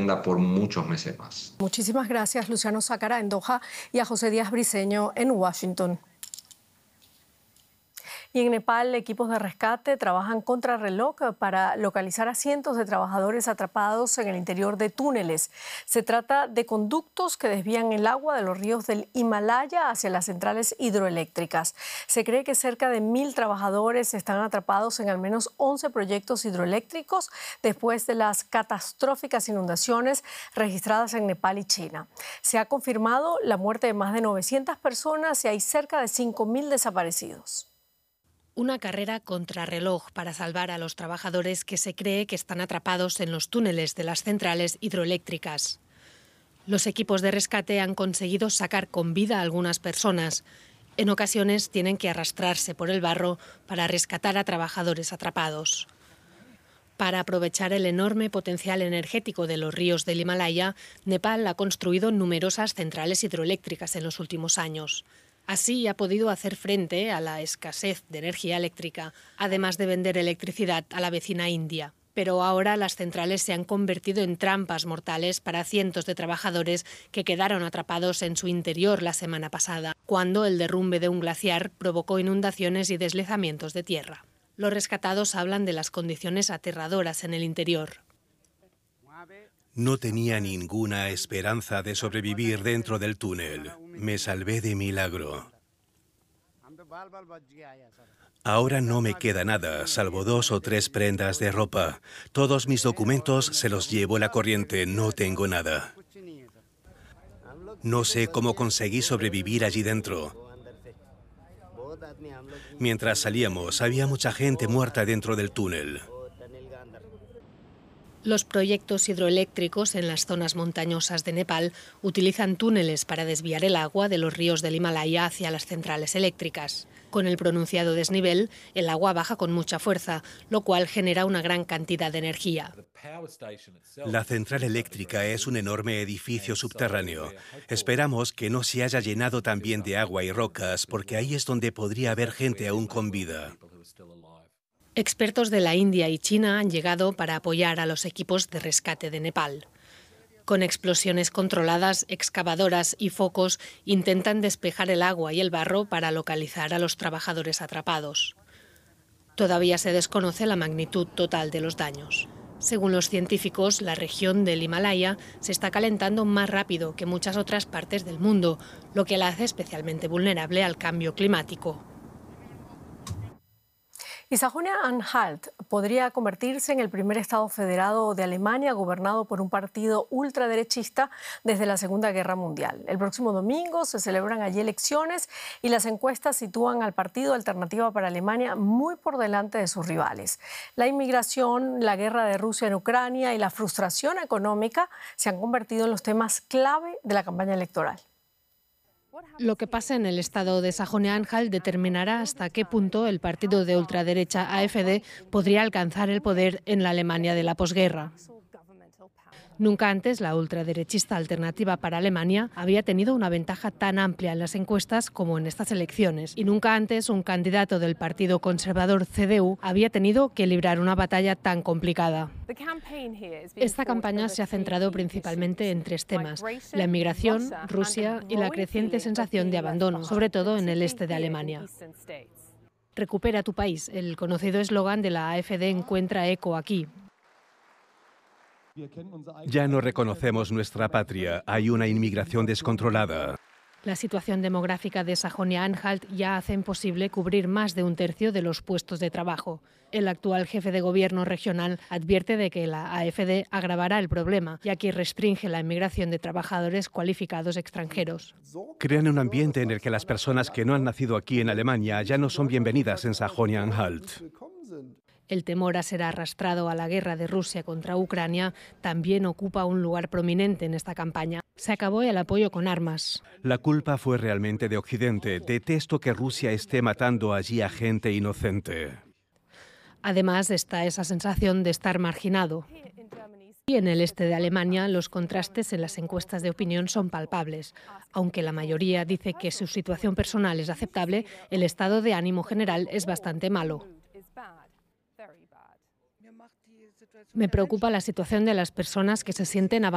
extienda por muchos meses más. Muchísimas gracias, Luciano Sácara en Doha, y a José Díaz Briceño en Washington. Y en Nepal, equipos de rescate trabajan contrarreloj para localizar a cientos de trabajadores atrapados en el interior de túneles. Se trata de conductos que desvían el agua de los ríos del Himalaya hacia las centrales hidroeléctricas. Se cree que cerca de 1.000 trabajadores están atrapados en al menos 11 proyectos hidroeléctricos después de las catastróficas inundaciones registradas en Nepal y China. Se ha confirmado la muerte de más de 900 personas y hay cerca de 5.000 desaparecidos. Una carrera contrarreloj para salvar a los trabajadores que se cree que están atrapados en los túneles de las centrales hidroeléctricas. Los equipos de rescate han conseguido sacar con vida a algunas personas. En ocasiones tienen que arrastrarse por el barro para rescatar a trabajadores atrapados. Para aprovechar el enorme potencial energético de los ríos del Himalaya, Nepal ha construido numerosas centrales hidroeléctricas en los últimos años. Así ha podido hacer frente a la escasez de energía eléctrica, además de vender electricidad a la vecina India. Pero ahora las centrales se han convertido en trampas mortales para cientos de trabajadores que quedaron atrapados en su interior la semana pasada, cuando el derrumbe de un glaciar provocó inundaciones y deslizamientos de tierra. Los rescatados hablan de las condiciones aterradoras en el interior. No tenía ninguna esperanza de sobrevivir dentro del túnel. Me salvé de milagro. Ahora no me queda nada, salvo 2 o 3 prendas de ropa. Todos mis documentos se los llevó la corriente, no tengo nada. No sé cómo conseguí sobrevivir allí dentro. Mientras salíamos, había mucha gente muerta dentro del túnel. Los proyectos hidroeléctricos en las zonas montañosas de Nepal utilizan túneles para desviar el agua de los ríos del Himalaya hacia las centrales eléctricas. Con el pronunciado desnivel, el agua baja con mucha fuerza, lo cual genera una gran cantidad de energía. La central eléctrica es un enorme edificio subterráneo. Esperamos que no se haya llenado también de agua y rocas, porque ahí es donde podría haber gente aún con vida. Expertos de la India y China han llegado para apoyar a los equipos de rescate de Nepal. Con explosiones controladas, excavadoras y focos intentan despejar el agua y el barro para localizar a los trabajadores atrapados. Todavía se desconoce la magnitud total de los daños. Según los científicos, la región del Himalaya se está calentando más rápido que muchas otras partes del mundo, lo que la hace especialmente vulnerable al cambio climático. Y Sajonia-Anhalt podría convertirse en el primer estado federado de Alemania gobernado por un partido ultraderechista desde la Segunda Guerra Mundial. El próximo domingo se celebran allí elecciones y las encuestas sitúan al partido Alternativa para Alemania muy por delante de sus rivales. La inmigración, la guerra de Rusia en Ucrania y la frustración económica se han convertido en los temas clave de la campaña electoral. Lo que pasa en el estado de Sajonia-Anhalt determinará hasta qué punto el partido de ultraderecha AfD podría alcanzar el poder en la Alemania de la posguerra. Nunca antes la ultraderechista Alternativa para Alemania había tenido una ventaja tan amplia en las encuestas como en estas elecciones, y nunca antes un candidato del partido conservador CDU había tenido que librar una batalla tan complicada. Esta campaña se ha centrado principalmente en 3 temas: la inmigración, Rusia y la creciente sensación de abandono, sobre todo en el este de Alemania. Recupera tu país, el conocido eslogan de la AfD encuentra eco aquí. Ya no reconocemos nuestra patria, hay una inmigración descontrolada. La situación demográfica de Sajonia-Anhalt ya hace imposible cubrir más de 1/3 de los puestos de trabajo. El actual jefe de gobierno regional advierte de que la AfD agravará el problema, ya que restringe la inmigración de trabajadores cualificados extranjeros. Crean un ambiente en el que las personas que no han nacido aquí en Alemania ya no son bienvenidas en Sajonia-Anhalt. El temor a ser arrastrado a la guerra de Rusia contra Ucrania también ocupa un lugar prominente en esta campaña. Se acabó el apoyo con armas. La culpa fue realmente de Occidente. Detesto que Rusia esté matando allí a gente inocente. Además está esa sensación de estar marginado. Y en el este de Alemania los contrastes en las encuestas de opinión son palpables. Aunque la mayoría dice que su situación personal es aceptable, el estado de ánimo general es bastante malo. Me preocupa la situación de las personas que se sienten abandonadas.